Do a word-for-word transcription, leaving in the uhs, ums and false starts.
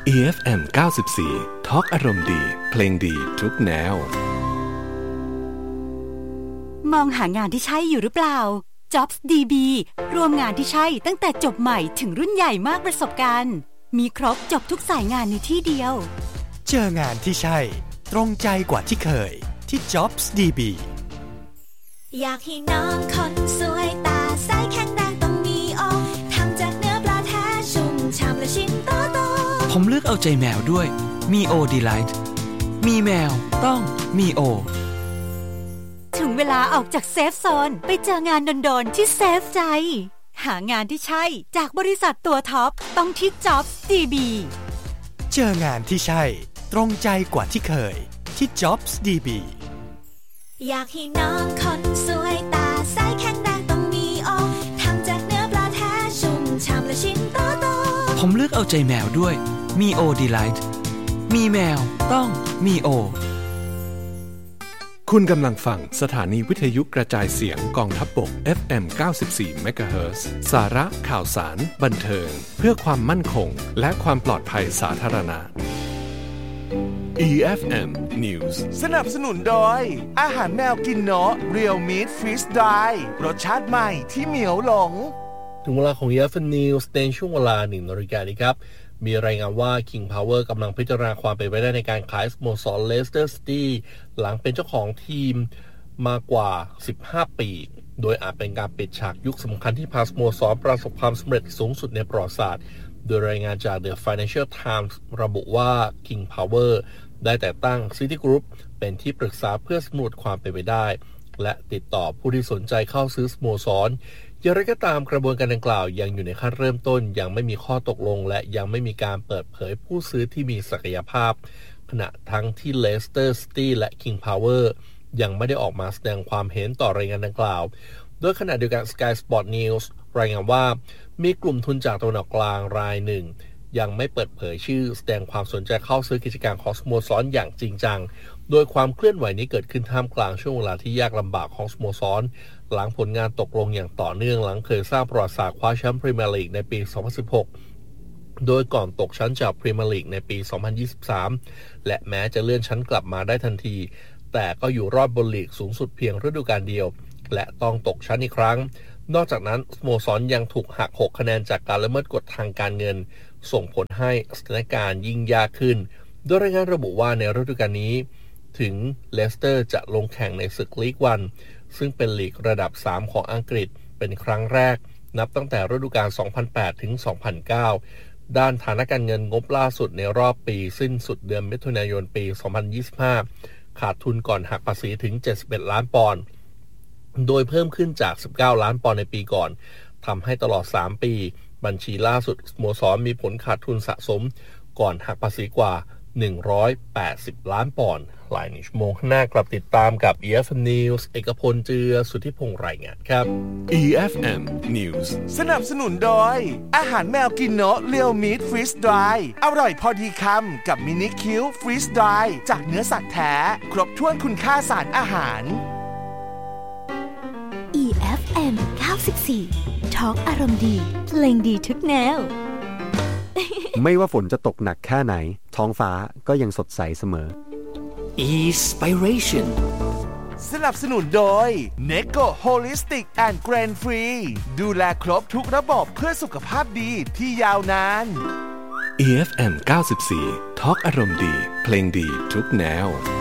อี เอฟ เอ็ม เก้าสิบสี่ Talk อารมณ์ดีเพลงดีทุกแนวมองหางานที่ใช่อยู่หรือเปล่า Jobs ดี บี รวมงานที่ใช่ตั้งแต่จบใหม่ถึงรุ่นใหญ่มากประสบการณ์มีครบจบทุกสายงานในที่เดียวเจองานที่ใช่ตรงใจกว่าที่เคยที่ Jobs ดี บีอยากให้น้องคนสวยตาใสแข็งแรงต้องมีโอทำจากเนื้อปลาแท้ชุ่มฉ่ำและชิ้นโตโตผมเลือกเอาใจแมวด้วยมีโอดีไลท์มีแมวต้องมีโอถึงเวลาออกจากเซฟโซนไปเจองานโดนๆที่เซฟใจหางานที่ใช่จากบริษัทตัวท็อปต้องที่ Jobs ดี บีเจองานที่ใช่ตรงใจกว่าที่เคยที่ Jobs ดี บีอยากให้น้องคนสวยตาใสแข็งแรงต้องมีโอทำจากเนื้อปลาแท้ชุ่มฉ่ำและชิ้นโตโตผมเลือกเอาใจแมวด้วยมีโอดีไลท์มีแมวต้องมีโอคุณกำลังฟังสถานีวิทยุกระจายเสียงกองทัพบก เอฟ เอ็ม เก้าสิบสี่ เมกะเฮิรตซ์ สาระข่าวสารบันเทิงเพื่อความมั่นคงและความปลอดภัยสาธารณะ อี เอฟ เอ็ม News สนับสนุนโดยอาหารแมวกินเนาะ Real Meat Freeze Dry รสชาติใหม่ที่เหมียวหลงถึงเวลาของ อี เอฟ เอ็ม News ในช่วงเวลา หนึ่งนาฬิกานี้ครับมีรายงานว่า King Power กำลังพิจารณาความเป็นไปได้ในการขายสโมสร Leicester City หลังเป็นเจ้าของทีมมากว่าสิบห้าปีโดยอาจเป็นการปิดฉากยุคสำคัญที่พาสโมสรประสบความสำเร็จสูงสุดในประวัติศาสตร์โดยรายงานจาก The Financial Times ระบุว่า King Power ได้แต่ตั้ง City Group เป็นที่ปรึกษาเพื่อสำรวจความเป็นไปได้และติดต่อผู้ที่สนใจเข้าซื้อสโมสรอย่างไรก็ตามกระบวนการดังกล่าวยังอยู่ในขั้นเริ่มต้นยังไม่มีข้อตกลงและยังไม่มีการเปิดเผยผู้ซื้อที่มีศักยภาพขณะทั้งที่ Leicester City และ King Power ยังไม่ได้ออกมาแสดงความเห็นต่อรายงานดังกล่าวโดยขณะเดียวกัน Sky Sport News รายงานว่ามีกลุ่มทุนจากตะวันออกกลางรายหนึ่งยังไม่เปิดเผยชื่อแสดงความสนใจเข้าซื้อกิจการของสโมสรอย่างจริงจังโดยความเคลื่อนไหวนี้เกิดขึ้นท่ามกลางช่วงเวลาที่ยากลำบากของสโมสรหลังผลงานตกลงอย่างต่อเนื่องหลังเคยสร้างประวัติศาสตร์คว้าแชมป์พรีเมียร์ลีกในปี สองพันสิบหก โดยก่อนตกชั้นจากพรีเมียร์ลีกในปี สองพันยี่สิบสาม และแม้จะเลื่อนชั้นกลับมาได้ทันทีแต่ก็อยู่รอดบนลีกสูงสุดเพียงฤดูกาลเดียวและต้องตกชั้นอีกครั้งนอกจากนั้นสโมสรยังถูกหักหกคะแนนจากการละเมิดกฎทางการเงินส่งผลให้สถานการณ์ยิ่งยากขึ้นโดยรายงานระบุว่าในฤดูกาลนี้ถึงเลสเตอร์จะลงแข่งในศึกลีกวันซึ่งเป็นลีกระดับสามของอังกฤษเป็นครั้งแรกนับตั้งแต่ฤดูกาล สองพันแปด ถึง สองพันเก้า ด้านฐานะการเงินงบล่าสุดในรอบปีสิ้นสุดเดือนมิถุนายนปี สองพันยี่สิบห้า ขาดทุนก่อนหักภาษีถึง เจ็ดสิบเอ็ด ล้านปอนด์โดยเพิ่มขึ้นจาก สิบเก้า ล้านปอนด์ในปีก่อนทำให้ตลอด สาม ปีบัญชีล่าสุดสโมสรมีผลขาดทุนสะสมก่อนหักภาษีกว่าหนึ่งร้อยแปดสิบล้านปอนด์หลายชั่วโมงข้างหน้ากลับติดตามกับ อี เอฟ เอ็ม News เอกพลเจือสุทธิพงษ์รายงานครับอี เอฟ เอ็ม News สนับสนุนโดยอาหารแมวกินเนาะ Real Meat Freeze Dry อร่อยพอดีคำกับมินิคิว Freeze Dry จากเนื้อสัตว์แท้ครบถ้วนคุณค่าสารอาหารอี เอฟ เอ็ม เก้าสิบสี่ Talk อารมณ์ดีเพลงดีทุกแนวไม่ว่าฝนจะตกหนักแค่ไหนท้องฟ้าก็ยังสดใสเสมอ Inspiration สนับสนุนโดย Necco Holistic and Grain Free ดูแลครบทุกระบบเพื่อสุขภาพดีที่ยาวนานอี เอฟ เอ็ม เก้าสิบสี่ Talk อารมณ์ดีเพลงดีทุกแนว